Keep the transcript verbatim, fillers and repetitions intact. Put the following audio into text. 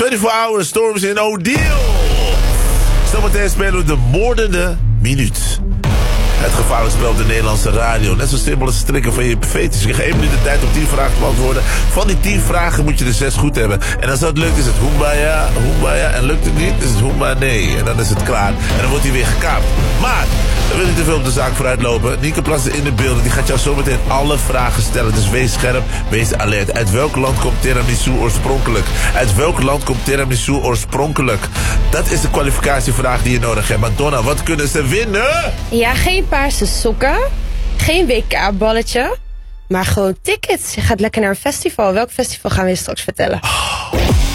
vierentwintig hours storms in Odile. Zometeen spelen we de moordende minuut. Het gevaarlijk spel op de Nederlandse radio. Net zo simpel als strikken van je fetus. Je geeft één minuut de tijd om tien vragen te beantwoorden. Van die tien vragen moet je er zes goed hebben. En als dat lukt is het Humbaya, Humbaya. En lukt het niet is het Humba nee. En dan is het klaar. En dan wordt hij weer gekaapt. Maar, dan wil ik te veel op de zaak vooruit lopen. Nieke Plassen in de beelden. Die gaat jou zometeen alle vragen stellen. Dus wees scherp, wees alert. Uit welk land komt tiramisu oorspronkelijk? Uit welk land komt tiramisu oorspronkelijk? Dat is de kwalificatievraag die je nodig hebt. Maar Donna, wat kunnen ze winnen? Ja, geen paarse sokken, geen W K-balletje, maar gewoon tickets. Je gaat lekker naar een festival. Welk festival gaan we je straks vertellen? Oh.